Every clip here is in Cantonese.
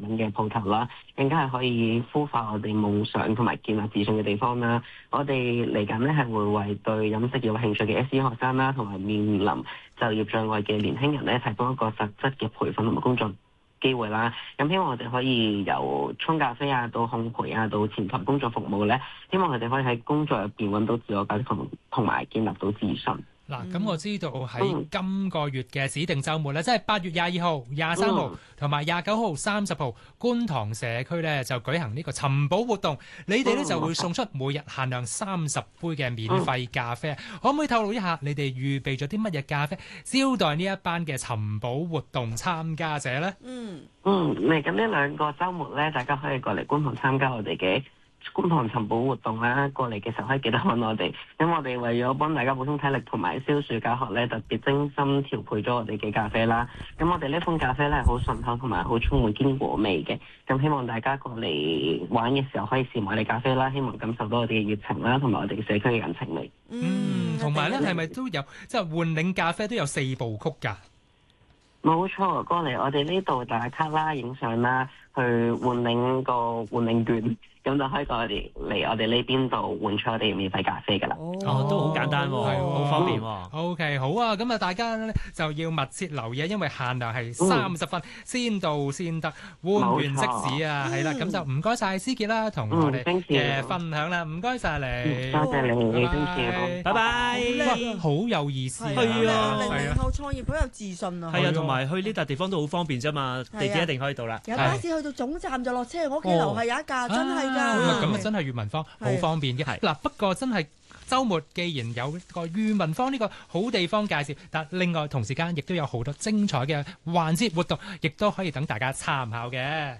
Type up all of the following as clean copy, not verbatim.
品嘅鋪頭啦，更加係可以孵化我哋夢想同埋建立自信嘅地方啦。我哋嚟緊咧係會為對飲食有興趣嘅 SE 學生啦，同埋面臨就業障礙嘅年輕人咧，提供一個實質嘅培訓同埋工作機會啦。咁希望我哋可以由沖咖啡啊，到烘焙啊，到前台工作服務咧，希望佢哋可以喺工作入邊揾到自我價值同埋建立到自信。 嗱，咁我知道喺今個月嘅指定週末咧，即係8月22號、23號同埋29號、30號，觀塘社區咧就舉行呢個尋寶活動。你哋咧就會送出每日限量30杯嘅免費咖啡。可唔可以透露一下你哋預備咗啲乜嘢咖啡招待呢一班嘅尋寶活動參加者咧？ 嚟緊呢2個週末咧，大家可以過嚟觀塘參加我哋嘅觀塘尋寶活動啦，過嚟嘅時候可以記得揾我哋，因為我哋為咗幫大家補充體力同埋消暑教學咧，特別精心調配咗我哋嘅咖啡啦。咁我哋呢款咖啡咧係好順口同埋好充滿堅果味嘅，咁希望大家過嚟玩嘅時候可以試埋我哋咖啡啦，希望感受到我哋嘅熱情啦，同埋我哋嘅社區嘅人情味。 同埋咧係咪都有即係換領咖啡都有4部曲㗎？ 冇錯，過嚟我哋呢度打卡啦、影相啦，去換領個換領券，咁就可以過嚟我哋呢邊度換出我哋免費咖啡㗎啦。 都好簡單喎，好方便喎。 OK， 好啊，咁啊大家咧就要密切留意，因為限量係30份，先到先得，換完即止啊，係啦，咁就唔該晒思傑啦，同我哋嘅分享啦，唔該晒你， 多謝你， 拜拜， 好有意思， 係啊，00後創業好有自信啊， 係啊，同埋去呢笪地方都好方便啫嘛，地鐵一定可以到啦， 有巴士去到總站就落車，我屋企樓下有一架，真係㗎。 咁啊，真係裕民坊好方便嘅。嗱，不過真係週末既然有個裕民坊呢個好地方介紹，但另外同時間亦都有好多精彩嘅環節活動，亦都可以等大家參考嘅。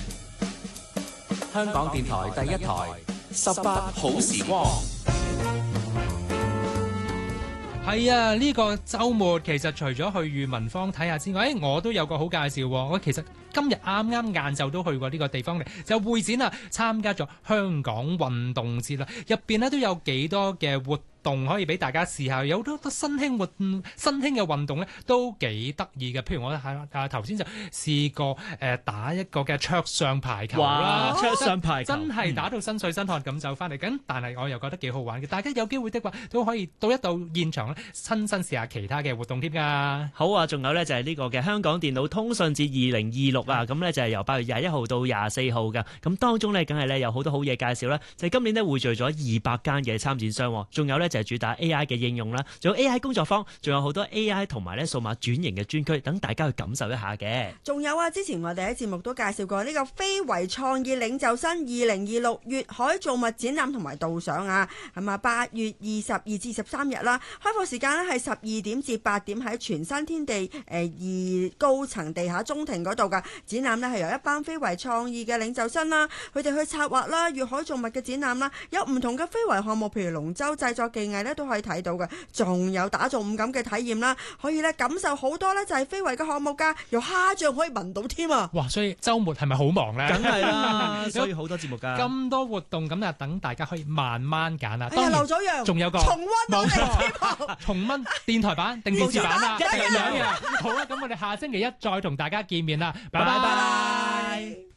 香港電台第一台18好時光。 係啊，呢個週末其實除咗去裕民坊睇下之外，我都有個好介紹喎。我其實今日啱晏晝都去過呢個地方嘅，就會展啊，參加咗香港運動節啦，入邊咧都有幾多嘅活動可以俾大家試下，有好多新興嘅運動咧都幾得意嘅。譬如我頭先就試過打一個嘅桌上排球啦， 桌上排球真係打到身水身汗咁就翻嚟。咁但係我又覺得幾好玩嘅，大家有機會的話都可以到一到現場咧，親身試下其他嘅活動添㗎。 好啊，仲有呢就係呢個嘅香港電腦通訊節2026啊，咁呢就係由8月21號到24號㗎。咁當中呢梗係呢有好多好嘢介紹啦，就係今年呢匯聚咗200間嘅參展商，仲有呢就係主打 AI 嘅應用啦，仲有 AI 工作坊，仲有好多 AI 同埋咧數碼轉型嘅專區，等大家去感受一下嘅。 仲有啊，之前我哋喺節目都介紹過呢個非遺創意領袖生2026粵海造物展覽同埋導賞啊，係嘛？8月22至23日啦，開放時間咧係12點至8點喺全新天地2高層地下中庭嗰度噶。展覽呢係由一班非遺創意嘅領袖生啦，佢哋去策劃啦粵海造物嘅展覽啦，有唔同嘅非遺項目，譬如龍舟製作技藝咧都可以睇到嘅，仲有打造五感嘅體驗啦，可以咧感受好多咧就係非遺嘅項目噶，由蝦醬可以聞到添啊！ 哇，所以週末係咪好忙咧？ 梗係啦，所以好多節目㗎， 咁多活動咁啊，等大家可以慢慢揀啦。 當然漏咗樣， 仲有個重溫我哋重溫電台版定電視版啦， 一樣。 好啦，咁我哋下星期一再同大家見面啦，拜拜。